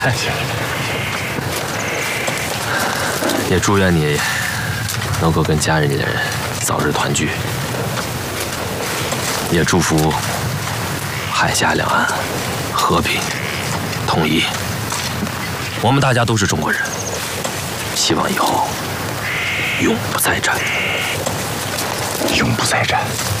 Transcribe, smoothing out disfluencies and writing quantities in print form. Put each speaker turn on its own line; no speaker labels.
也祝愿你能够跟家人早日团聚，也祝福海峡两岸和平统一。我们大家都是中国人，希望以后永不再战。
永不再战。